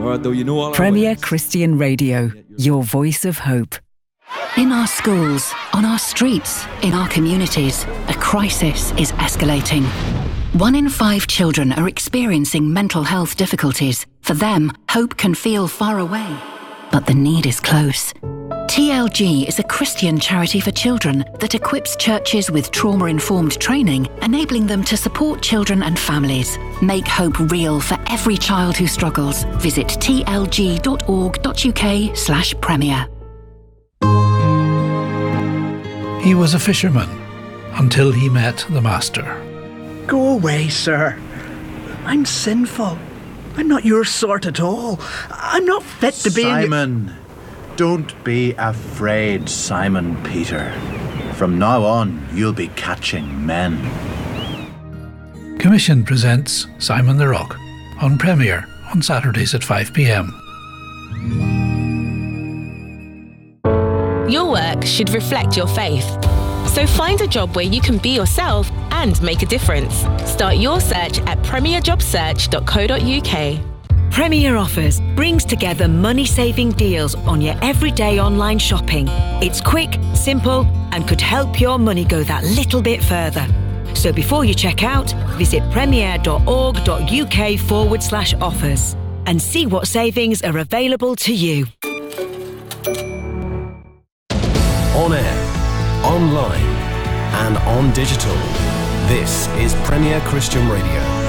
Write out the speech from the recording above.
Premier Christian Radio, your voice of hope. In our schools, on our streets, in our communities, a crisis is escalating. 1 in 5 children are experiencing mental health difficulties. For them, hope can feel far away, but the need is close. TLG is a Christian charity for children that equips churches with trauma-informed training, enabling them to support children and families. Make hope real for every child who struggles. Visit tlg.org.uk/premier. He was a fisherman until he met the Master. Go away, sir. I'm sinful. I'm not your sort at all. I'm not fit to be... Simon, don't be afraid, Simon Peter. From now on, you'll be catching men. Commission presents Simon the Rock on Premier on Saturdays at 5 p.m. Your work should reflect your faith. So find a job where you can be yourself and make a difference. Start your search at premierjobsearch.co.uk. Premier Offers brings together money-saving deals on your everyday online shopping. It's quick, simple, and could help your money go that little bit further. So before you check out, visit premier.org.uk/offers and see what savings are available to you. On air, online, and on digital. This is Premier Christian Radio.